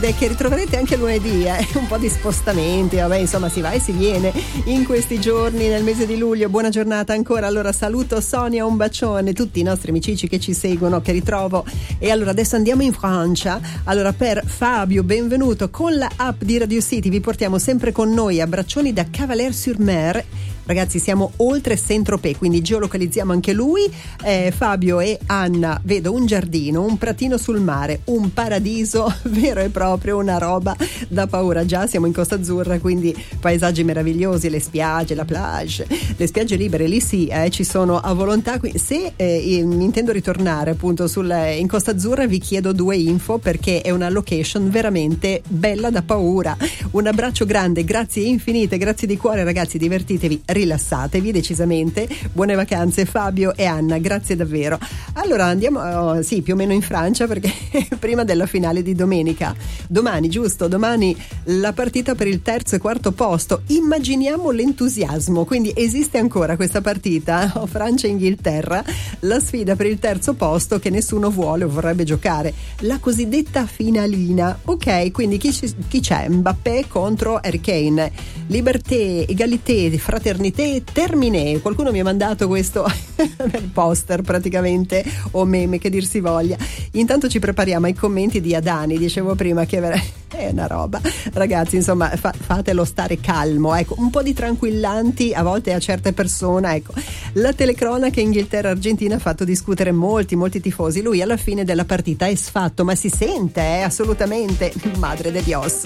che ritroverete anche lunedì, un po' di spostamenti, vabbè, insomma si va e si viene in questi giorni nel mese di luglio. Buona giornata ancora. Allora saluto Sonia, un bacione, tutti i nostri amici che ci seguono, che ritrovo. E allora adesso andiamo in Francia. Allora per Fabio, benvenuto. Con la app di Radio City vi portiamo sempre con noi a Braccioni da Cavaler-sur-Mer. Ragazzi, siamo oltre Saint-Tropez, quindi geolocalizziamo anche lui. Fabio e Anna, vedo un giardino, un pratino sul mare, un paradiso vero e proprio, una roba da paura. Già siamo in Costa Azzurra, quindi paesaggi meravigliosi, le spiagge, la plage, le spiagge libere, lì sì, ci sono a volontà. Se intendo ritornare appunto in Costa Azzurra, vi chiedo 2 info, perché è una location veramente bella da paura. Un abbraccio grande, grazie infinite, grazie di cuore ragazzi, divertitevi, rilassatevi decisamente. Buone vacanze Fabio e Anna, grazie davvero. Allora andiamo sì, più o meno in Francia, perché prima della finale di domenica, domani, giusto? Domani la partita per il terzo e quarto posto. Immaginiamo l'entusiasmo, quindi esiste ancora questa partita, Francia e Inghilterra, la sfida per il terzo posto che nessuno vuole o vorrebbe giocare, la cosiddetta finalina. Ok, quindi chi c'è? Mbappé contro Harry Kane, liberté, égalité, fraternité, terminé. Qualcuno mi ha mandato questo poster praticamente, o meme che dir si voglia. Intanto ci prepariamo ai commenti di Adani, dicevo prima che è una roba, ragazzi, insomma fatelo stare calmo, ecco, un po' di tranquillanti a volte a certe persone, ecco. La telecronaca Inghilterra-Argentina ha fatto discutere molti tifosi. Lui alla fine della partita è sfatto, ma si sente assolutamente, madre de Dios.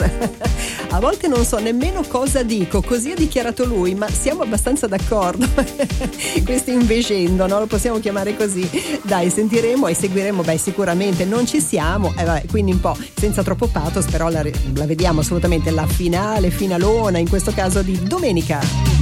A volte non so nemmeno cosa dico, così ha dichiarato lui, ma siamo abbastanza d'accordo. Questo invecendo, no? Lo possiamo chiamare così. Dai, sentiremo e seguiremo, sicuramente non ci siamo, quindi un po' senza troppo pathos, però la vediamo assolutamente la finalona, in questo caso di domenica.